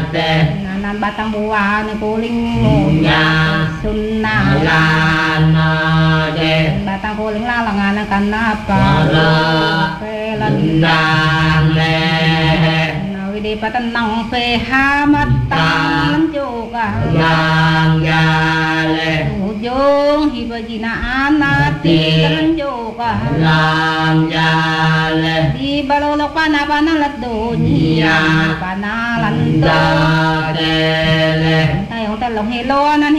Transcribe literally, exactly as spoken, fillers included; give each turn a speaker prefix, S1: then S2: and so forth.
S1: Nanan batang buah kuling munya sunnah batang kuling lalangan kanapa pelan nawi di patenang pehamatan juga yang jale ujung hibajinaan nati juga yang jale di balolok panah-panah dunia panalan tele tayo telong helo nan